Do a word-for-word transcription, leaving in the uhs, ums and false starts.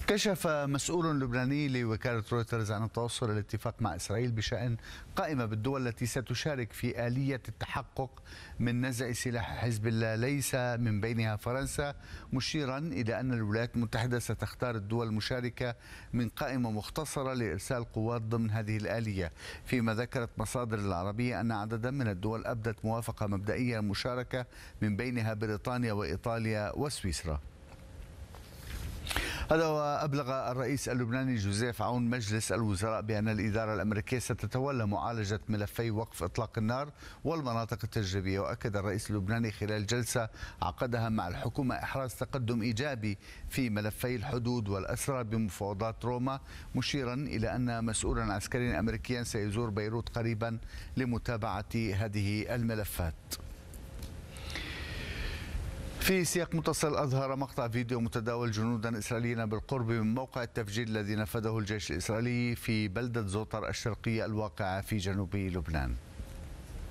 كشف مسؤول لبناني لوكالة رويترز عن التوصل إلى اتفاق مع إسرائيل بشأن قائمة بالدول التي ستشارك في آلية التحقق من نزع سلاح حزب الله ليس من بينها فرنسا، مشيرا إلى أن الولايات المتحدة ستختار الدول المشاركة من قائمة مختصرة لإرسال قوات ضمن هذه الآلية، فيما ذكرت مصادر العربية أن عددا من الدول أبدت موافقة مبدئية للمشاركة من بينها بريطانيا وإيطاليا وسويسرا. هذا وأبلغ الرئيس اللبناني جوزيف عون مجلس الوزراء بأن الإدارة الأمريكية ستتولى معالجة ملفي وقف إطلاق النار والمناطق التجريبية. وأكد الرئيس اللبناني خلال جلسة عقدها مع الحكومة إحراز تقدم إيجابي في ملفي الحدود والأسرى بمفاوضات روما، مشيرا إلى أن مسؤولا عسكريا أمريكيا سيزور بيروت قريبا لمتابعة هذه الملفات. في سياق متصل، أظهر مقطع فيديو متداول جنودا إسرائيليين بالقرب من موقع التفجير الذي نفذه الجيش الإسرائيلي في بلدة زوطر الشرقية الواقعة في جنوب لبنان.